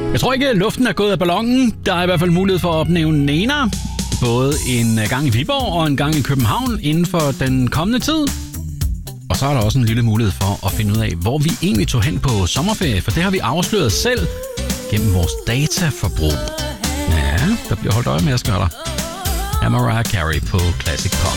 Jeg tror ikke, luften er gået af ballonen. Der er i hvert fald mulighed for at opnævne Nena. Både en gang i Viborg og en gang i København inden for den kommende tid. Og så er der også en lille mulighed for at finde ud af, hvor vi egentlig tog hen på sommerferie. For det har vi afsløret selv gennem vores dataforbrug. Ja, der bliver holdt øje med at skøre dig. Mariah Carey på Classic Pop.